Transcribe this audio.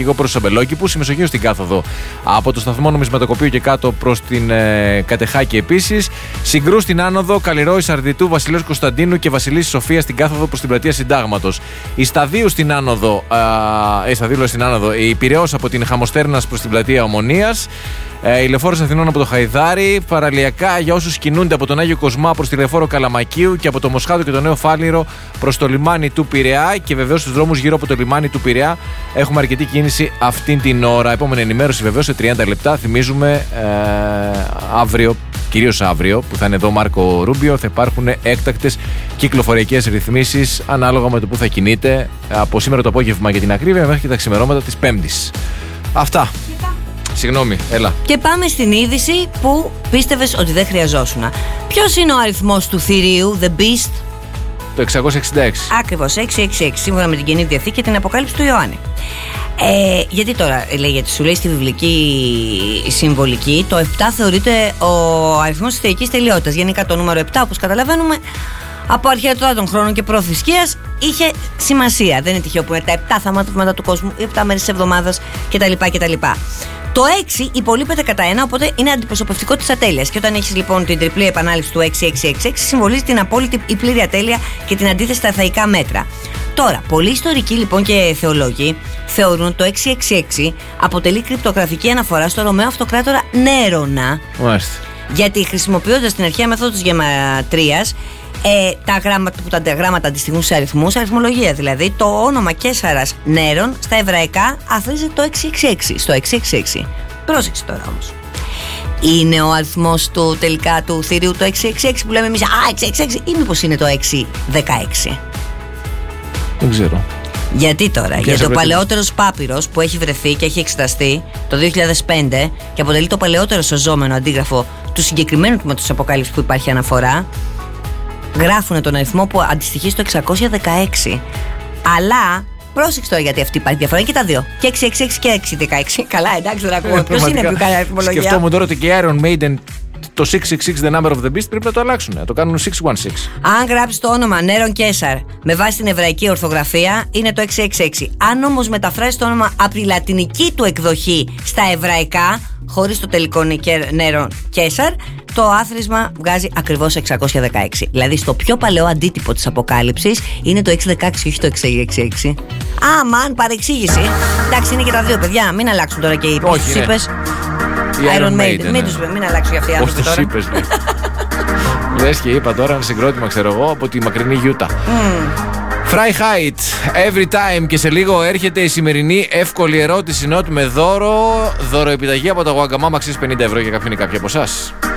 ναυπηγικό προς Αμπελόκηπους, η Μεσογείο στην κάθοδο από το σταθμό Νομισματοκοπείου και κάτω προς την Κατεχάκη επίσης. Συγκρού στην άνοδο, Καλλιρόης Αρδιτού, Βασιλέως Κωνσταντίνου και Βασιλής Σοφία στην κάθοδο προς την πλατεία Συντάγματος. Η Σταδίου στην άνοδο, η Πειραιώς από την Χαμοστέρνας προς την πλατεία Ομονίας. Η Λεωφόρος Αθηνών από το Χαϊδάρι. Παραλιακά για όσους κινούνται από τον Άγιο Κοσμά προς τη Λεωφόρο Καλαμακίου και από το Μοσχάτο και το Νέο Φάληρο προς το λιμάνι του Πειραιά. Και βεβαίως στους δρόμους γύρω από το λιμάνι του Πειραιά έχουμε αρκετή κίνηση αυτήν την ώρα. Επόμενη ενημέρωση βεβαίως σε 30 λεπτά. Θυμίζουμε αύριο, κυρίως αύριο, που θα είναι εδώ ο Μάρκο Ρούμπιο, θα υπάρχουν έκτακτες κυκλοφοριακές ρυθμίσεις ανάλογα με το που θα κινείται από σήμερα το απόγευμα για την ακρίβεια μέχρι και τα ξημερώματα της Πέμπτης. Αυτά. Συγγνώμη, έλα. Και πάμε στην είδηση που πίστευες ότι δεν χρειαζόσουνα. Ποιος είναι ο αριθμός του θηρίου, The Beast? Το 666. Ακριβώς, 666, σύμφωνα με την Καινή Διαθήκη και την Αποκάλυψη του Ιωάννη. Γιατί τώρα λέγεται, σου λέει στη βιβλική συμβολική, το 7 θεωρείται ο αριθμός της θεϊκής τελειότητας. Γενικά το νούμερο 7, όπως καταλαβαίνουμε, από αρχαιότητα των χρόνων και προθρησκείας είχε σημασία. Δεν είναι τυχαίο που είναι τα 7 θαύματα του κόσμου, οι 7 μέρες της εβδομάδας κτλ. Το 6 υπολείπεται κατά 1, οπότε είναι αντιπροσωπευτικό της ατέλειας. Και όταν έχεις λοιπόν την τριπλή επανάληψη του 666, συμβολίζει την απόλυτη ή πλήρη ατέλεια και την αντίθεση στα θεϊκά μέτρα. Τώρα, πολλοί ιστορικοί λοιπόν και θεολόγοι θεωρούν ότι το 666 αποτελεί κρυπτογραφική αναφορά στο Ρωμαίο αυτοκράτορα Νέρονα. Μάλιστα. Γιατί χρησιμοποιώντας την αρχαία μέθοδο της γεματρίας, τα γράμματα αντιστοιχούν σε αριθμούς, αριθμολογία δηλαδή, το όνομα Καίσαρας Νέρον στα εβραϊκά αθροίζεται το 666, στο 666. Πρόσεξε τώρα όμως. Είναι ο αριθμός του τελικά του θηρίου το 666 που λέμε εμείς 666 ή μήπως είναι το 616? Δεν ξέρω. Γιατί τώρα? Γιατί ο παλαιότερος πάπυρος που έχει βρεθεί και έχει εξεταστεί το 2005 και αποτελεί το παλαιότερο σωζόμενο αντίγραφο του συγκεκριμένου τμήματος της Αποκάλυψης που υπάρχει αναφορά, γράφουν τον αριθμό που αντιστοιχεί στο 616. Αλλά πρόσεξε τώρα, γιατί αυτή υπάρχει διαφορά και τα δύο. Και 666 και 616. Καλά, εντάξει, δεν ακούω. Ποιος είναι πιο καλή αριθμολογία? Σκεφτόμουν τώρα ότι και η Iron Maiden το 666, the number of the beast, πρέπει να το αλλάξουν. Να το κάνουν 616. Αν γράψει το όνομα Νέρον Καίσαρ με βάση την εβραϊκή ορθογραφία, είναι το 666. Αν όμως μεταφράσει το όνομα από τη λατινική του εκδοχή στα εβραϊκά, χωρίς το τελικό Νέρον Καίσαρ, το άθροισμα βγάζει ακριβώς 616. Δηλαδή στο πιο παλαιό αντίτυπο της Αποκάλυψης είναι το 616 και όχι το 666. Αμάν, παρεξήγηση. Εντάξει, είναι και τα δύο, παιδιά. Μην αλλάξουν τώρα και οι είπες. Iron Maiden. Μην αλλάξουν για αυτή η άνθρωποι τώρα. Πώς τους είπες, λέει. Λες και είπα τώρα ένα συγκρότημα, ξέρω εγώ, από τη μακρινή Γιούτα. Fry Height, every time. Και σε λίγο έρχεται η σημερινή εύκολη ερώτηση νότ με δώρο επιταγή από τα Wagamama, αξίζει 50 ευρώ για κάποιον ή κάποια από εσάς.